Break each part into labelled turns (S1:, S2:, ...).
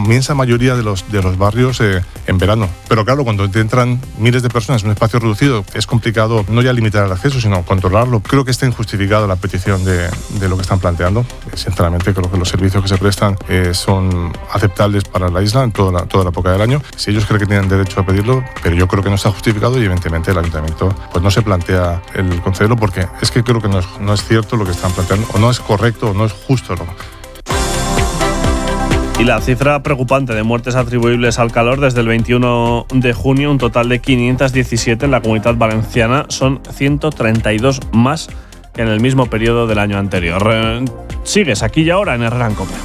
S1: inmensa mayoría de los barrios en verano. Pero claro, cuando te entran miles de personas en un espacio reducido, es complicado no ya limitar el acceso, sino controlarlo. Creo que está injustificada la petición de lo que están planteando. Sinceramente, creo que los servicios que se prestan son aceptables para la isla en toda la época del año. Si ellos creen que tienen derecho a pedirlo, pero yo creo que no está justificado y evidentemente el ayuntamiento pues no se plantea el concederlo, porque es que creo que no es cierto lo que están planteando, o no es correcto, o no es justo, ¿no?
S2: Y la cifra preocupante de muertes atribuibles al calor desde el 21 de junio, un total de 517 en la Comunidad Valenciana, son 132 más que en el mismo periodo del año anterior. Sigues aquí y ahora en Herrera en Cope.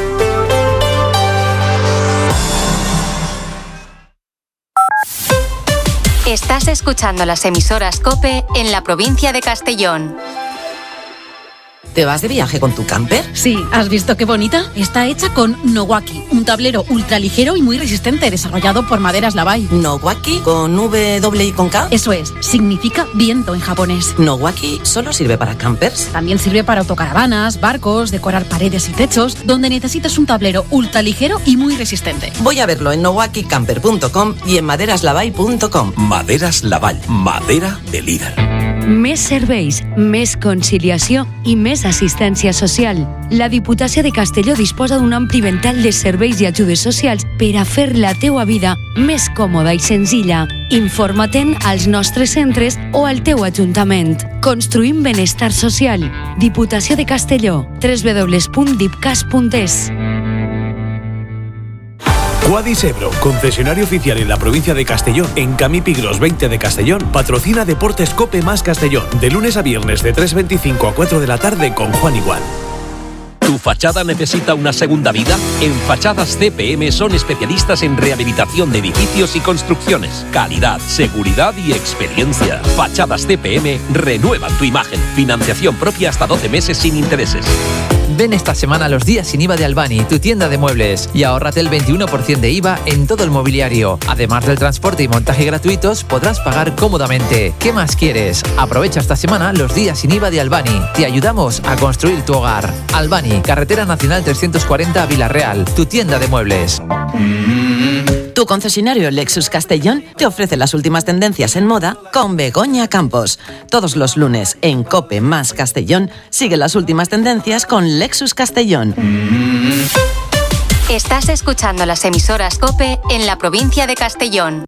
S3: Estás escuchando las emisoras COPE en la provincia de Castellón.
S4: ¿Te vas de viaje con tu camper?
S5: Sí, ¿has visto qué bonita? Está hecha con Nowaki, un tablero ultraligero y muy resistente, desarrollado por Maderas Lavai.
S4: ¿Nowaki? ¿Con W y con K?
S5: Eso es, significa viento en japonés.
S4: ¿Nowaki solo sirve para campers?
S5: También sirve para autocaravanas, barcos, decorar paredes y techos, donde necesitas un tablero ultraligero y muy resistente.
S4: Voy a verlo en nowakicamper.com y en maderaslavai.com.
S6: Maderas Lavall, madera de líder.
S7: Més serveis, més conciliació i més assistència social. La Diputació de Castelló disposa d'un ampli ventall de serveis i ajudes socials per a fer la teua vida més còmoda i senzilla. Informa-te'n als nostres centres o al teu ajuntament. Construïm benestar social. Diputació de Castelló. www.dipcas.es.
S8: Quadis Ebro, concesionario oficial en la provincia de Castellón, en Camí Pigros 20 de Castellón, patrocina Deportes Cope más Castellón, de lunes a viernes de 3:25 a 4 de la tarde con Juan Igual.
S6: ¿Tu fachada necesita una segunda vida? En Fachadas CPM son especialistas en rehabilitación de edificios y construcciones. Calidad, seguridad y experiencia. Fachadas CPM renuevan tu imagen. Financiación propia hasta 12 meses sin intereses.
S9: Ven esta semana a los días sin IVA de Albani, tu tienda de muebles, y ahórrate el 21% de IVA en todo el mobiliario. Además del transporte y montaje gratuitos, podrás pagar cómodamente. ¿Qué más quieres? Aprovecha esta semana los días sin IVA de Albani. Te ayudamos a construir tu hogar. Albani, Carretera Nacional 340 a Villarreal, tu tienda de muebles.
S4: Tu concesionario Lexus Castellón te ofrece las últimas tendencias en moda con Begoña Campos. Todos los lunes en Cope más Castellón sigue las últimas tendencias con Lexus Castellón.
S3: Estás escuchando las emisoras COPE en la provincia de Castellón.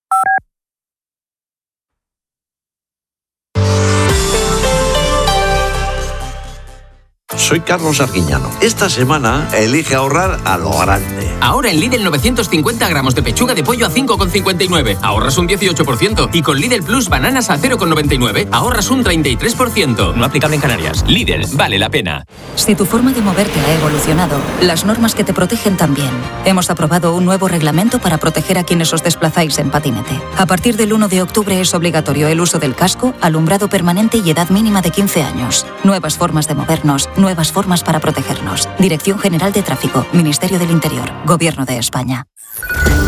S10: Soy Carlos Arguiñano. Esta semana elige ahorrar a lo grande.
S11: Ahora en Lidl 950 gramos de pechuga de pollo a 5,59. Ahorras un 18%. Y con Lidl Plus bananas a 0,99. Ahorras un 33%. No aplicable en Canarias. Lidl, vale la pena.
S12: Si tu forma de moverte ha evolucionado, las normas que te protegen también. Hemos aprobado un nuevo reglamento para proteger a quienes os desplazáis en patinete. A partir del 1 de octubre es obligatorio el uso del casco, alumbrado permanente y edad mínima de 15 años. Nuevas formas de movernos, nuevas formas para protegernos. Dirección General de Tráfico, Ministerio del Interior, Gobierno de España.